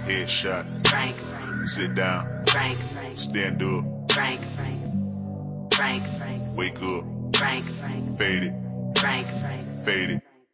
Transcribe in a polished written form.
Headshot. Frank. Sit down. Frank. Stand up. Frank. Frank. Wake up. Frank. Fade it. Frank. Fade it.